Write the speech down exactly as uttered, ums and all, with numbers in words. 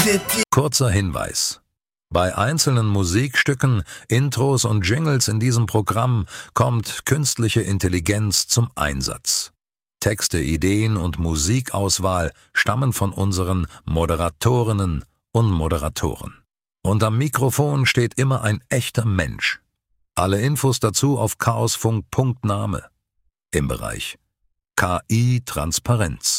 Kurzer Hinweis: Bei einzelnen Musikstücken, Intros und Jingles in diesem Programm kommt künstliche Intelligenz zum Einsatz. Texte, Ideen und Musikauswahl stammen von unseren Moderatorinnen und Moderatoren. Und am Mikrofon steht immer ein echter Mensch. Alle Infos dazu auf chaosfunk punkt name im Bereich K I-Transparenz.